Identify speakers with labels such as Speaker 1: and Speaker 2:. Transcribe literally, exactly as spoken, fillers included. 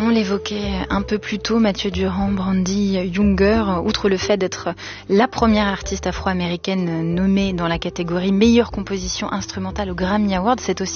Speaker 1: On l'évoquait un peu plus tôt, Mathieu Durand, Brandee Younger, outre le fait d'être la première artiste afro-américaine nommée dans la catégorie meilleure composition instrumentale au Grammy Awards, c'est aussi